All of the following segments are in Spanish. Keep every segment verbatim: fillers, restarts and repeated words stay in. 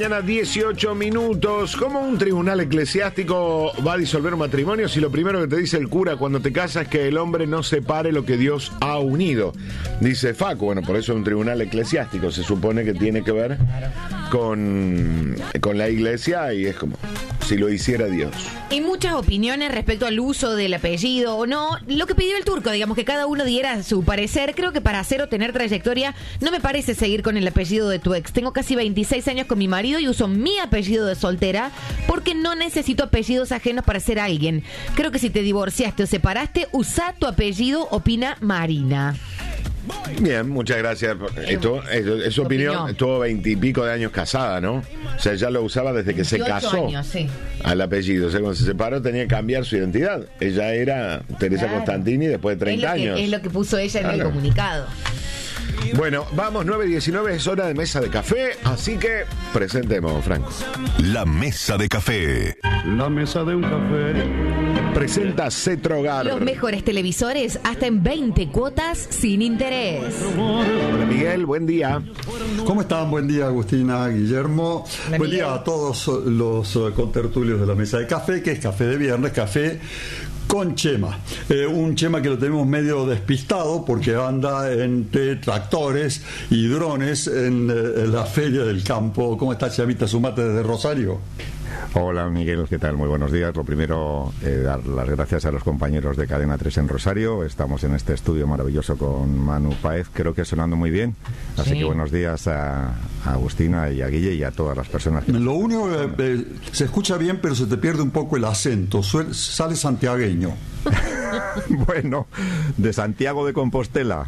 mañana, dieciocho minutos. ¿Cómo un tribunal eclesiástico va a disolver un matrimonio si lo primero que te dice el cura cuando te casas es que el hombre no separe lo que Dios ha unido? Dice Facu, bueno, por eso es un tribunal eclesiástico, se supone que tiene que ver con, con la iglesia y es como si lo hiciera Dios. Y muchas opiniones respecto al uso del apellido o no. Lo que pidió el turco, digamos, que cada uno diera su parecer. Creo que para hacer o tener trayectoria no me parece seguir con el apellido de tu ex. Tengo casi veintiséis años con mi marido y uso mi apellido de soltera porque no necesito apellidos ajenos para ser alguien. Creo que si te divorciaste o separaste, usa tu apellido, opina Marina. Bien, muchas gracias. Esto, esto, es su opinión. Estuvo veintipico de años casada, ¿no? O sea, ya lo usaba desde que se casó años, sí. al apellido. O sea, cuando se separó tenía que cambiar su identidad. Ella era Teresa Claro. Constantini después de treinta es que, años. Es lo que puso ella en Claro. el comunicado. Bueno, vamos, nueve diecinueve, es hora de mesa de café, así que presentemos, Franco. La mesa de café. La mesa de un café. Presenta Cetrogar. Los mejores televisores hasta en veinte cuotas sin interés. Hola, Miguel, buen día. ¿Cómo están? Buen día, Agustina, Guillermo. Hola, Buen Miguel. día a todos los uh, contertulios de la mesa de café, que es café de viernes, café con Chema. Eh, un Chema que lo tenemos medio despistado porque anda entre tractores y drones en, eh, en la feria del campo. ¿Cómo está, Chamita Sumate desde Rosario? Hola Miguel, ¿qué tal? Muy buenos días. Lo primero, eh, dar las gracias a los compañeros de Cadena tres en Rosario. Estamos en este estudio maravilloso con Manu Páez, creo que sonando muy bien. Así Sí. que buenos días a, a Agustina y a Guille y a todas las personas que... Lo único que eh, se escucha bien, pero se te pierde un poco el acento. Suel- sale santiagueño. Bueno, de Santiago de Compostela.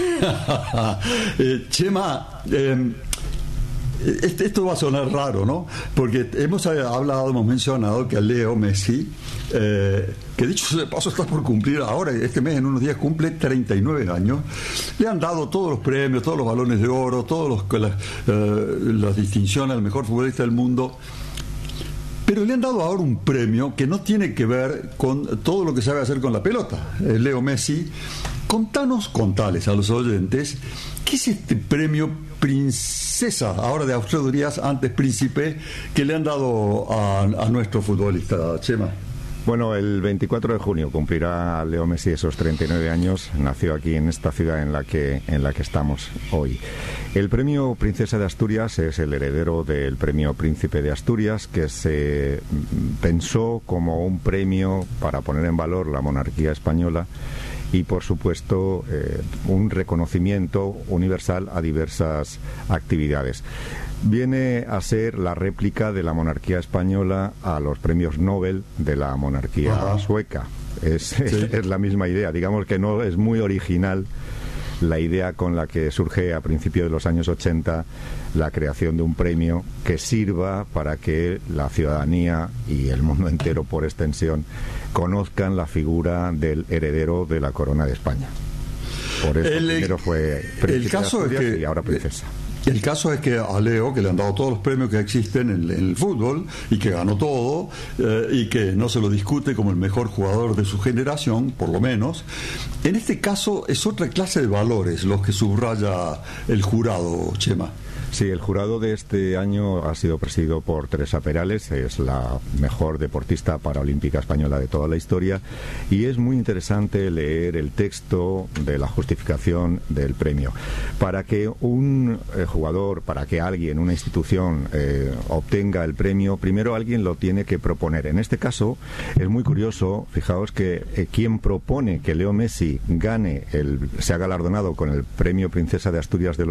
eh, Chema, eh, este- esto va a sonar raro, ¿no? Porque hemos hablado, hemos mencionado que a Leo Messi, eh, que dicho de paso está por cumplir ahora, este mes en unos días cumple treinta y nueve años, le han dado todos los premios, todos los balones de oro, todas las, eh, las distinciones al mejor futbolista del mundo. Pero le han dado ahora un premio que no tiene que ver con todo lo que sabe hacer con la pelota. Eh, Leo Messi, contanos, contales a los oyentes, ¿qué es este premio princesa, ahora de Asturias, antes príncipe, que le han dado a, a nuestro futbolista, Chema? Bueno, el veinticuatro de junio cumplirá Leo Messi esos treinta y nueve años. Nació aquí en esta ciudad en la que en la que estamos hoy. El premio Princesa de Asturias es el heredero del premio Príncipe de Asturias, que se pensó como un premio para poner en valor la monarquía española y, por supuesto, eh, un reconocimiento universal a diversas actividades. Viene a ser la réplica de la monarquía española a los premios Nobel de la monarquía Ajá. sueca. Es, Sí. es, es la misma idea. Digamos que no es muy original la idea con la que surge a principios de los años ochenta la creación de un premio que sirva para que la ciudadanía y el mundo entero, por extensión, conozcan la figura del heredero de la corona de España. Por eso El- primero fue príncipe el caso de es Asturias que- y ahora princesa. El caso es que a Leo, que le han dado todos los premios que existen en, en el fútbol y que ganó todo eh, y que no se lo discute como el mejor jugador de su generación, por lo menos, en este caso es otra clase de valores los que subraya el jurado, Chema. Sí, el jurado de este año ha sido presidido por Teresa Perales, es la mejor deportista paraolímpica española de toda la historia, y es muy interesante leer el texto de la justificación del premio. Para que un eh, jugador, para que alguien, una institución eh, obtenga el premio, primero alguien lo tiene que proponer. En este caso es muy curioso, fijaos que eh, quien propone que Leo Messi gane, el, sea galardonado con el premio Princesa de Asturias de los